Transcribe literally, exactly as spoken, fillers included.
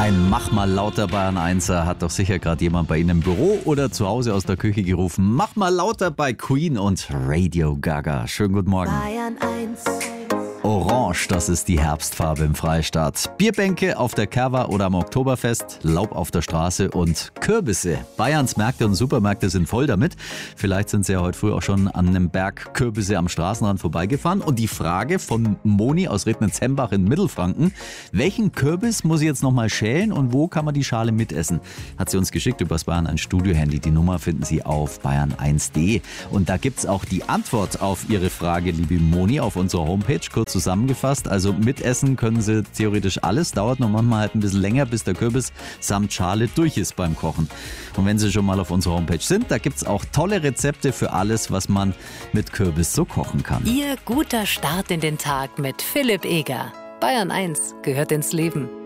Ein Mach mal lauter Bayern Einser hat doch sicher gerade jemand bei Ihnen im Büro oder zu Hause aus der Küche gerufen. Mach mal lauter bei Queen und Radio Gaga. Schönen guten Morgen. Bayern eins. Orange, das ist die Herbstfarbe im Freistaat. Bierbänke auf der Kerwa oder am Oktoberfest, Laub auf der Straße und Kürbisse. Bayerns Märkte und Supermärkte sind voll damit. Vielleicht sind Sie ja heute früh auch schon an einem Berg Kürbisse am Straßenrand vorbeigefahren. Und die Frage von Moni aus Rednitz-Hembach in Mittelfranken: Welchen Kürbis muss ich jetzt nochmal schälen und wo kann man die Schale mitessen? Hat sie uns geschickt übers Bayern eins Studio-Handy. Die Nummer finden Sie auf bayern eins punkt de. Und da gibt's auch die Antwort auf Ihre Frage, liebe Moni, auf unserer Homepage. Kurz zusammengefasst, also mitessen können Sie theoretisch alles, dauert noch manchmal halt ein bisschen länger, bis der Kürbis samt Schale durch ist beim Kochen. Und wenn Sie schon mal auf unserer Homepage sind, da gibt es auch tolle Rezepte für alles, was man mit Kürbis so kochen kann. Ihr guter Start in den Tag mit Philipp Eger. Bayern eins gehört ins Leben.